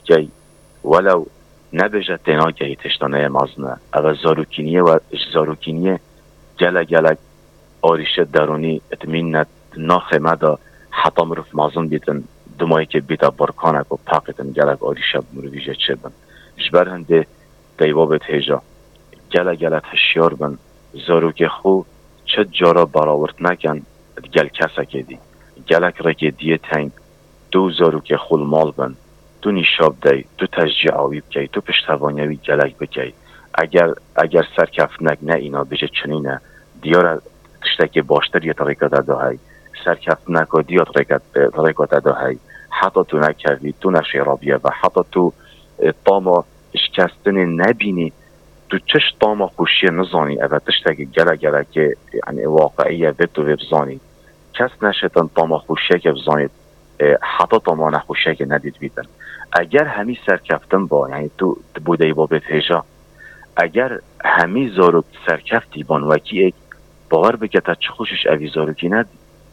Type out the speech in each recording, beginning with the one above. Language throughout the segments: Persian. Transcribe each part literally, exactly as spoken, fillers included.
که ولو نبجه تینا که تشتانه مازنه اما زاروکینیه و زاروکینیه گله گله آریشه درونی اتمین ند ناخه مدا حتی مروف مازن بیتن دمایی که بیتا برکانک و پاکتن گله آریشه مروفیجه چه بن جبر هنده دیوا بیت هجا گله گله تشیار بن زاروک خو چه جارا براورت نکن گل کسا که دی گلک را که دیه تنگ دو زاروک خول مال بن تو نیشاب دی تو تشجیع آوی بکی تو پشتوانیوی گلک بکی اگر اگر سرکفت نک نه اینا بشه چنینه دیار تشتکی باشتر یه طریقه دادهی سرکفت نک و دیار طریقه دادهی حتی تو نکردی تو نشیرابیه و حتی تو طاما اشکستن نبینی تو چش طاما خوشیه نزانی اول تشتکی گله گله که یعنی واقعیه بتو بزانی کس نشتن طاما خوشیه که بزانید حتی طاما نخوشیه که ندید بیدن اگر همی سرکفتن با یعنی تو بوده با بیت هجا اگر همی زاروک سرکفتی بان وکی ایک باور بگه تا چه خوشش اوی زاروکی ندی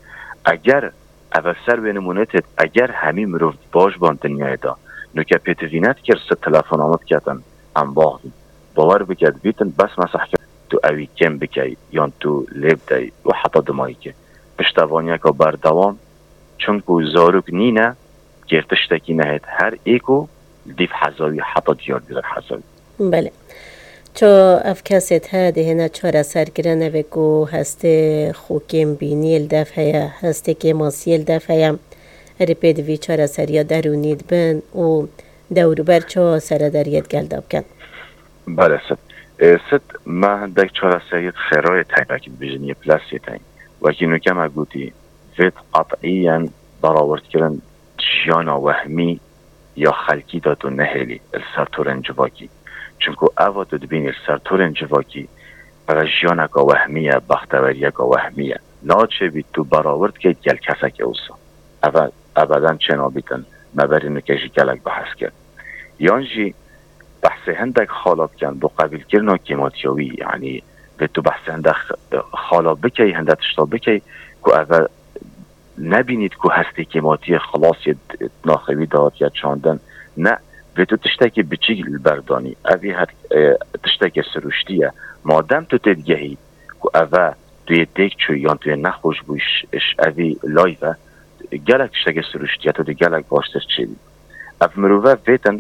اگر اول سر بینمونتت اگر همی مروف باش بان دنیای دا نوکه پیتوینت کرسه تلفن آمد کتن هم باقی باور بگه بیتن بس مسح که تو اوی کم بکی یا تو لیب دی و حتی دمایی که پشتوانیه که بردوام چون که زاروک نینه گرتشتکی نهید هر ایکو دیف حضاوی حتی دیار دیار حضاوی بله چو اف کسیت ها دهنه چاره سرگرنه وگو هسته خوکیم بینیل دفعه هسته که ماسیل دفعه ریپید وی چاره سریا درونید بن و دورو بر چو سر دریت گلداب کن بله ست ست ما هندک چاره سریت خیرای تاین وکی بجنی پلاسی تاین وکی نوکم اگوتی وید قطعیاً براورد کرن جیانا وهمی یا خلکی دادو نهلی السرطورن جواکی چونکو اوه تو دبینی السرطورن جواکی برای جیانا که وهمیه بختوریه که وهمیه ناچه بید تو براورد که گل کسک اوسا اوه ابدا چنا بیتن مبری نکشی گلک بحث کرد یانجی بحث هندک خالاب کن دو قبیل کرنا کیماتیاوی یعنی به تو بحث هندک خالاب بکی هندک تشتا بکی که اوه نبینید که هستی کیماتی خلاص ناخوی داد یا چاندن نه به تو تشتکی بچی بردانی اوی هر تشتکی سروشتیه مادم تو تدگهی که اوه توی دیک چوی یا توی نخوش بوش اوی لایوه گلک تشتکی سروشتیه تو دی گلک باشتر چیدی اف مروفه ویتن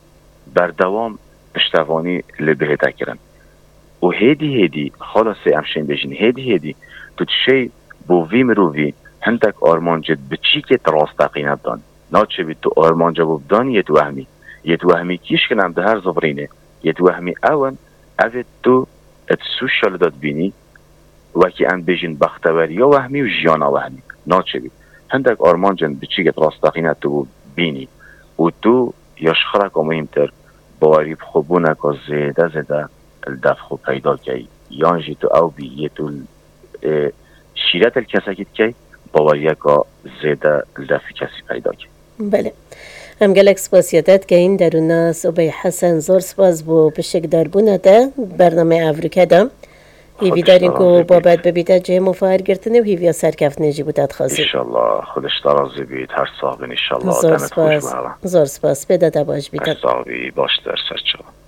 بردوام پشتوانی لبهده کرن و هیدی هیدی خلاصه امشین بجین هیدی هیدی تو تشی بو وی مروفی هندک آرمانجت بچی که تراستقینت دان ناچه بید تو آرمانجا بودان یه توهمی یه توهمی کیش کنم ده هر زبرینه یه توهمی اون اوه تو ات سوشال داد بینی وکی ام بیجین بختوریا وهمی و جیانا وهمی ناچه بید هندک آرمانجن بچی که تراستقینت تو بینی و تو یاشخرک و مهمتر باوری بخوبونک و زیده زیده الدف خوب پیدا که یانجی تو او بی یه تو شیرت الکسکیت که باوریه که زیده الدفی کسی پیدا که بله هم گلک سپاسیتت که این درونه صبح حسن زور سپاس بو بشک داربونه ده برنامه افریکا ده هیوی دارین که بابت ببیده جه مفاهر گرتنه و هیوی سرکفت نجی بودت خواستیم انشالله خودش درازی بید هر صاحبین انشالله زور سپاس زور سپاس بده دباش بیتن هر صاحبی باش در سرچه